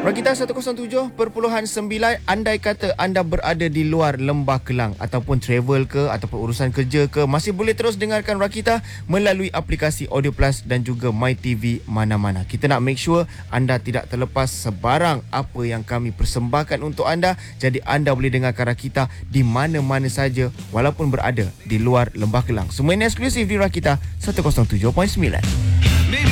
Rakita 107.9, andai kata anda berada di luar Lembah Kelang ataupun travel ke ataupun urusan kerja ke, masih boleh terus dengarkan Rakita melalui aplikasi Audio Plus dan juga MyTV mana-mana. Kita nak make sure anda tidak terlepas sebarang apa yang kami persembahkan untuk anda. Jadi anda boleh dengarkan Rakita di mana-mana saja walaupun berada di luar Lembah Kelang. Semua ini eksklusif di Rakita 107.9.